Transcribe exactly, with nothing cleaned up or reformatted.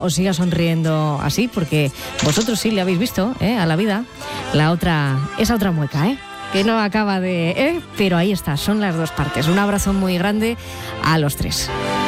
os siga sonriendo así, porque vosotros sí le habéis visto, ¿eh? A la vida. La otra, esa otra mueca, ¿eh? Que no acaba de... ¿eh? Pero ahí está, son las dos partes. Un abrazo muy grande a los tres.